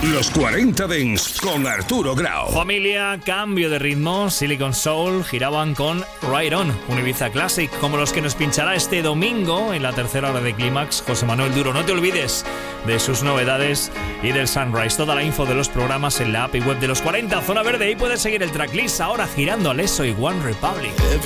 Los 40 Dents con Arturo Grau. Familia, cambio de ritmo. Silicon Soul giraban con Right On, un Ibiza Classic, como los que nos pinchará este domingo en la tercera hora de Clímax José Manuel Duro. No te olvides de sus novedades y del Sunrise. Toda la info de los programas en la app y web de los 40. Zona Verde, ahí puedes seguir el tracklist ahora girando a Leso y One Republic.